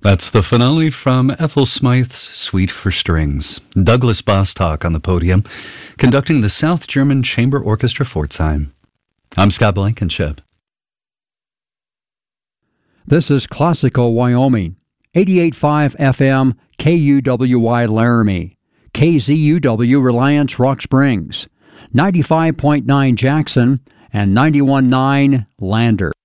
That's the finale from Ethel Smythe's Suite for Strings. Douglas Bostock on the podium, conducting the South German Chamber Orchestra Pforzheim. I'm Scott Blankenship. This is Classical Wyoming, 88.5 FM, KUWY Laramie, KZUW Reliance Rock Springs, 95.9 Jackson, and 91.9 Lander.